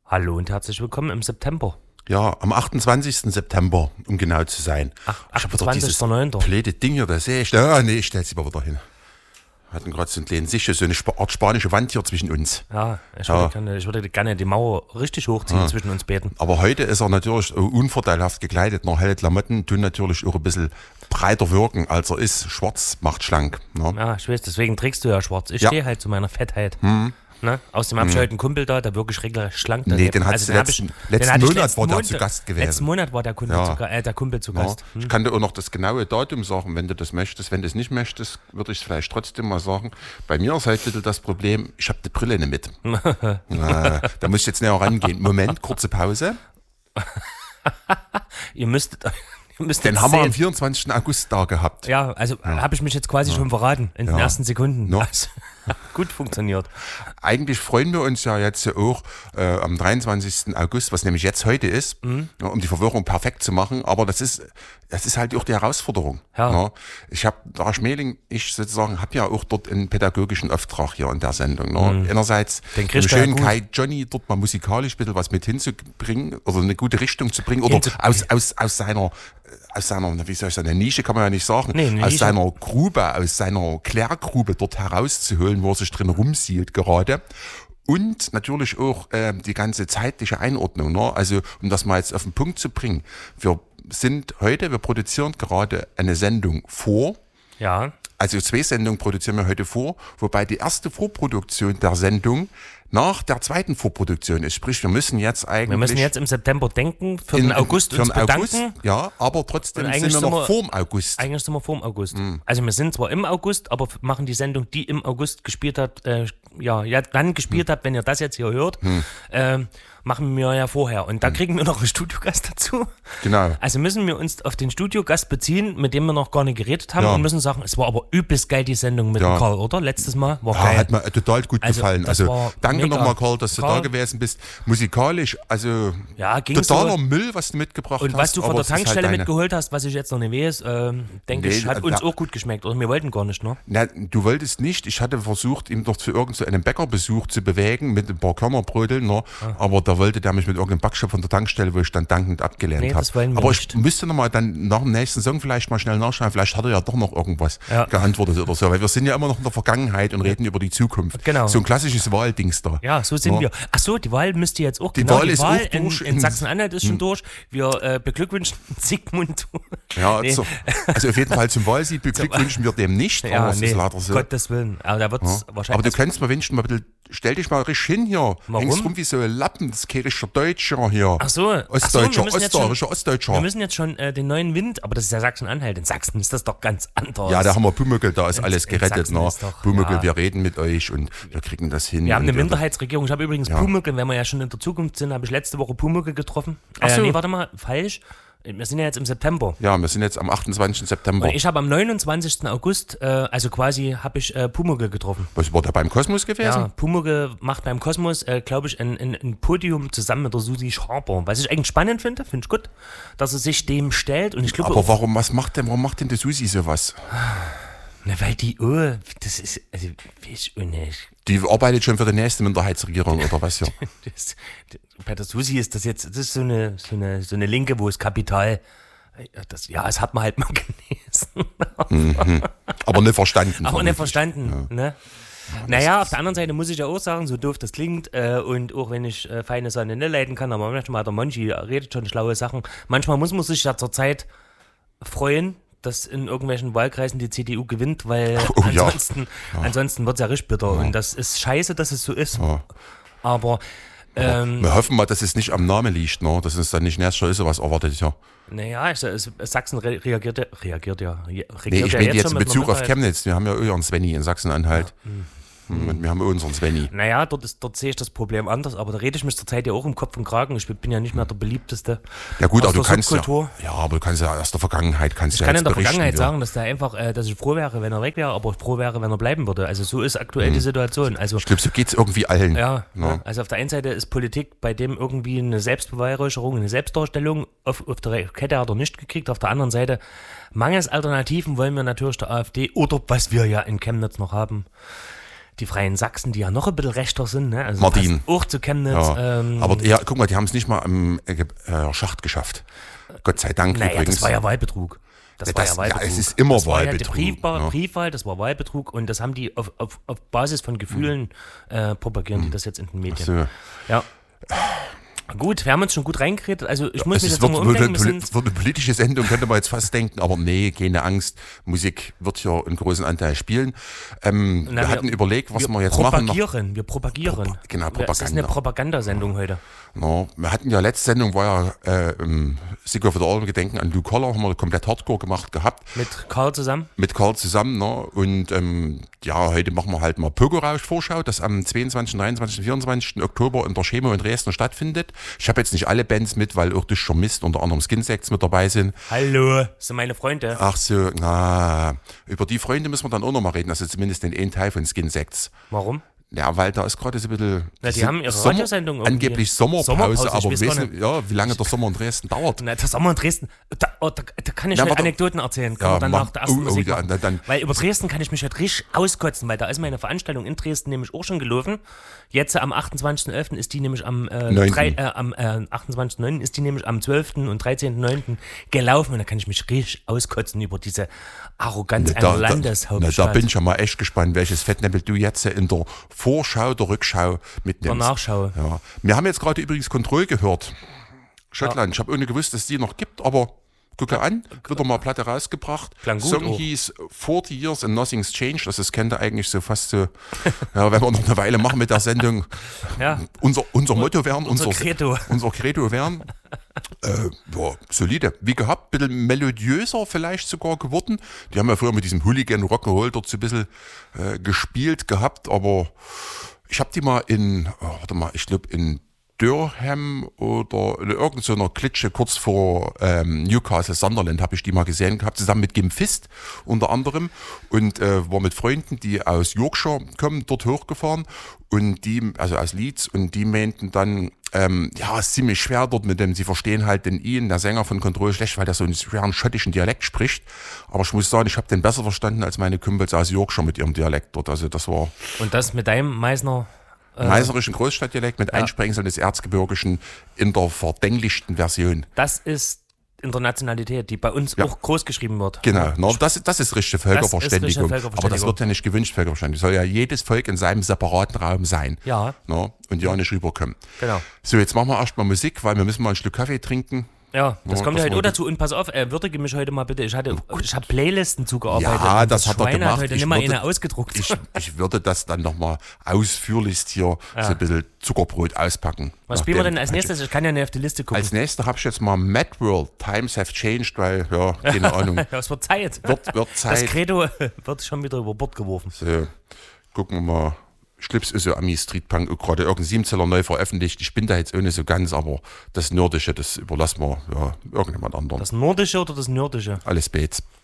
Hallo und herzlich willkommen im September. Ja, am 28. September, um genau zu sein. 28.09. Blöde Ding hier, das sehe ich. Ich stell's lieber wieder hin. Wir hatten gerade so einen kleinen Sicher, so eine Art spanische Wand hier zwischen uns. Ja, ich würde gerne die Mauer richtig hochziehen zwischen uns beiden. Aber heute ist er natürlich unvorteilhaft gekleidet. Noch helle Klamotten tun natürlich auch ein bisschen breiter wirken, als er ist. Schwarz macht schlank. Ne? Ja, ich weiß, deswegen trägst du ja schwarz. Ich stehe halt zu meiner Fettheit. Ne? Außerdem habe ich heute einen Kumpel da, der wirklich regelrecht schlank ist. Nee, den hast du letzten Monat war der zu Gast gewesen. Letzten Monat war der Kumpel zu Gast. Ich kann dir auch noch das genaue Datum sagen, wenn du das möchtest. Wenn du es nicht möchtest, würde ich es vielleicht trotzdem mal sagen. Bei mir ist halt bitte das Problem, ich habe die Brille nicht mit. Da muss ich jetzt näher rangehen. Moment, kurze Pause. Ihr müsstet Den haben wir am 24. August da gehabt. Ja, also habe ich mich jetzt quasi schon verraten in den ersten Sekunden. No. Also, gut funktioniert. Eigentlich freuen wir uns ja jetzt auch am 23. August, was nämlich jetzt heute ist, um die Verwirrung perfekt zu machen. Aber das ist halt auch die Herausforderung. Ja. Ja. Ich sozusagen habe ja auch dort einen pädagogischen Auftrag hier in der Sendung. Ne? Einerseits den schönen Kai Johnny dort mal musikalisch ein bisschen was mit hinzubringen oder eine gute Richtung zu bringen oder aus seiner, wie soll ich sagen, eine Nische kann man ja nicht sagen, aus seiner Grube, aus seiner Klärgrube dort herauszuholen, wo er sich drin rumsieht gerade. Und natürlich auch die ganze zeitliche Einordnung. Ne? Also, um das mal jetzt auf den Punkt zu bringen. Wir produzieren gerade eine Sendung vor. Ja. Also 2 Sendungen produzieren wir heute vor, wobei die erste Vorproduktion der Sendung nach der zweiten Vorproduktion ist. Sprich, wir müssen jetzt im September denken, für den August uns bedanken. August, ja, aber trotzdem sind wir noch vorm August. Eigentlich sind wir vorm August. Also wir sind zwar im August, aber machen die Sendung, die im August gespielt hat, dann gespielt hat, wenn ihr das jetzt hier hört, machen wir ja vorher. Und da kriegen wir noch einen Studiogast dazu. Genau. Also müssen wir uns auf den Studiogast beziehen, mit dem wir noch gar nicht geredet haben und müssen sagen, es war aber übelst geil, die Sendung mit dem Karl, oder? Letztes Mal war geil. Hat mir total gut gefallen. Also danke nochmal, Karl, dass du da gewesen bist. Musikalisch, also totaler Müll, was du mitgebracht hast. Und was du von der Tankstelle mitgeholt hast, was ich jetzt noch nicht weiß, denke ich, hat uns auch gut geschmeckt. Oder wir wollten gar nicht, ne? Na, du wolltest nicht. Ich hatte versucht, ihn doch zu irgendeinem Bäckerbesuch zu bewegen mit ein paar Körnerbröteln, ne? Aber da wollte der mich mit irgendeinem Backshop von der Tankstelle, wo ich dann dankend abgelehnt habe. Aber ich müsste nochmal dann nach dem nächsten Song vielleicht mal schnell nachschauen, vielleicht hat er ja doch noch irgendwas geantwortet oder so, weil wir sind ja immer noch in der Vergangenheit und reden über die Zukunft. Genau. So ein klassisches Wahldings da. Ja, so sind wir. Achso, die Wahl müsste jetzt auch, die Wahl in Sachsen-Anhalt ist schon durch. Wir beglückwünschen Sigmund. Ja, also auf jeden Fall zum Wahlsieg beglückwünschen wir dem nicht, aber es ist leider so. Gottes Willen. Aber da wird's wahrscheinlich. Aber du kannst mir wünschen, stell dich mal richtig hin hier. Warum? Hängst rum wie so ein Lappen, das kerischer Deutscher hier. Ostdeutscher. Ostdeutscher. Wir müssen jetzt schon den neuen Wind, aber das ist ja Sachsen-Anhalt. In Sachsen ist das doch ganz anders. Ja, da haben wir Pumuckl, da ist alles gerettet. Pumuckl, wir reden mit euch und wir kriegen das hin. Wir haben eine Minderheitsregierung. Ich habe übrigens Pumuckl, wenn wir ja schon in der Zukunft sind, habe ich letzte Woche Pumuckl getroffen. Nee, warte mal, falsch. Wir sind ja jetzt im September. Ja, wir sind jetzt am 28. September. Und ich habe am 29. August, also quasi, habe ich Pumuckl getroffen. Was war der beim Kosmos gewesen? Ja, Pumuckl macht beim Kosmos, glaube ich, ein Podium zusammen mit der Susi Schaber. Was ich eigentlich spannend finde ich gut, dass er sich dem stellt. Und ich glaube, aber warum macht denn die Susi sowas? Na, weil das ist, also, weiß ich nicht. Die arbeitet schon für die nächste Minderheitsregierung oder was ja? Bei der Susi ist das ist so eine Linke, wo es Kapital, das hat man halt mal gelesen. Aber nicht verstanden. Aber nicht verstanden, ne? Naja, auf der anderen Seite muss ich ja auch sagen, so doof das klingt, und auch wenn ich feine Sonne nicht leiden kann, aber manchmal der Monchi redet schon schlaue Sachen. Manchmal muss man sich ja zur Zeit freuen, dass in irgendwelchen Wahlkreisen die CDU gewinnt, weil ansonsten wird es ja richtig bitter. Und das ist scheiße, dass es so ist. Ja. Aber wir hoffen mal, dass es nicht am Namen liegt, ne? Dass es dann nicht nächstes Jahr ist, was erwartet ja. Naja, Sachsen reagiert ja. Nee, ich meine jetzt in Bezug auf Chemnitz. Wir haben ja einen Svenny in Sachsen-Anhalt. Ja. Wir haben unseren Svenny. Naja, dort sehe ich das Problem anders, aber da rede ich mich zurzeit ja auch im Kopf und Kragen. Ich bin ja nicht mehr der beliebteste. Ja gut, aber du kannst aber du kannst ja aus der Vergangenheit ich kann in der Vergangenheit sagen, dass ich froh wäre, wenn er weg wäre, aber froh wäre, wenn er bleiben würde. Also so ist aktuell die Situation. Also, ich glaube, so geht es irgendwie allen. Ja, also auf der einen Seite ist Politik bei dem irgendwie eine Selbstbeweihräucherung, eine Selbstdarstellung. Auf der Kette hat er nicht gekriegt. Auf der anderen Seite, mangels Alternativen wollen wir natürlich der AfD oder was wir ja in Chemnitz noch haben, die Freien Sachsen, die ja noch ein bisschen rechter sind, ne? Also Martin. Auch zu Chemnitz. Ja. Aber guck mal, die haben es nicht mal im Schacht geschafft. Gott sei Dank naja, übrigens. Das war ja Wahlbetrug. Das war ja Wahlbetrug. Ja, es ist immer das Wahlbetrug. War ja die Briefwahl, das war Wahlbetrug und das haben die auf Basis von Gefühlen propagieren die das jetzt in den Medien. So. Ja. Gut, wir haben uns schon gut reingeredet. Also ich muss mich jetzt wird, mal umdenken. wird eine politische Sendung, könnte man jetzt fast denken, aber nee, keine Angst. Musik wird hier einen großen Anteil spielen. Wir hatten überlegt, was wir jetzt machen. Wir propagieren. Genau, Propaganda. Das ist eine Propagandasendung heute. No, wir hatten ja letzte Sendung, war ja Sigur für der Gedenken an Lou Koller, haben wir komplett Hardcore gemacht gehabt. Mit Karl zusammen? Mit Karl zusammen, ne? Und heute machen wir halt mal Pogo-Rausch-Vorschau, das am 22., 23., 24. Oktober in der Chemo in Dresden stattfindet. Ich habe jetzt nicht alle Bands mit, weil auch durch Mist, unter anderem Skinsex mit dabei sind. Hallo, das sind meine Freunde. Ach so, über die Freunde müssen wir dann auch noch mal reden, also zumindest den einen Teil von Skinsex. Warum? Ja, weil da ist gerade so ein bisschen. Na, die haben ihre Radiosendung irgendwie. Angeblich Sommerpause, aber wir wissen wie lange der Sommer in Dresden dauert. Na, der Sommer in Dresden, da kann ich Anekdoten erzählen. Kann man dann nach der ersten Musik machen. Weil über Dresden kann ich mich halt richtig auskotzen, weil da ist meine Veranstaltung in Dresden nämlich auch schon gelaufen. Jetzt am 28.11. ist die nämlich am 28.09. ist die nämlich am 12. und 13.09. gelaufen und da kann ich mich richtig auskotzen über diese Arroganz einer Landeshauptstadt. Da bin ich ja mal echt gespannt, welches Fettnäppel du jetzt in der Vorschau, der Rückschau mitnimmst. Der Nachschau. Ja. Wir haben jetzt gerade übrigens Kontroll gehört. Schottland. Ja. Ich habe ohne gewusst, dass es die noch gibt, aber gucke an, wieder mal Platte rausgebracht. Song hieß 40 Years and Nothing's Changed. Das kennt ihr eigentlich so fast so, ja, wenn wir noch eine Weile machen mit der Sendung. Ja. Unser Motto wären, unser Credo wären. Solide. Wie gehabt, ein bisschen melodiöser vielleicht sogar geworden. Die haben ja früher mit diesem Hooligan Rock'n'Roll dort so ein bisschen gespielt gehabt, aber ich habe die mal in Durham oder in irgendeiner Klitsche kurz vor Newcastle, Sunderland, habe ich die mal gesehen gehabt, zusammen mit Gim Fist unter anderem und war mit Freunden, die aus Yorkshire kommen, dort hochgefahren und die, also aus Leeds, und die meinten dann, es ist ziemlich schwer dort mit dem, sie verstehen halt den Ian, der Sänger von Control, schlecht, weil der so einen schweren schottischen Dialekt spricht, aber ich muss sagen, ich habe den besser verstanden als meine Kumpels aus Yorkshire mit ihrem Dialekt dort, also das war... Und das mit deinem meißnerischen Großstadtdialekt mit Einsprengseln des Erzgebirgischen in der verdänglichten Version. Das ist Internationalität, die bei uns auch groß geschrieben wird. Genau, das ist richtige Völkerverständigung. Aber das wird ja nicht gewünscht, Völkerverständigung. Soll ja jedes Volk in seinem separaten Raum sein. Ja. Und ja nicht rüberkommen. Genau. So, jetzt machen wir erstmal Musik, weil wir müssen mal einen Schluck Kaffee trinken. Ja, das kommt ja halt auch dazu. Und pass auf, würdige mich heute mal bitte. Ich habe Playlisten zugearbeitet. Ja, das hat er gemacht. Hat heute nicht mal eine ausgedruckt. Ich würde das dann nochmal ausführlichst hier so ein bisschen Zuckerbrot auspacken. Was spielen wir denn als nächstes? Ich kann ja nicht auf die Liste gucken. Als nächstes habe ich jetzt mal Mad World, Times Have Changed, weil, keine Ahnung. Ja, es wird Zeit. Wird Zeit. Das Credo wird schon wieder über Bord geworfen. So, gucken wir mal. Schlips ist so Ami Street Punk, gerade irgendein 7-Zeller neu veröffentlicht. Ich bin da jetzt ohne so ganz, aber das Nordische, das überlassen wir irgendjemand anderen. Das Nordische oder das Nordische? Alles Bates.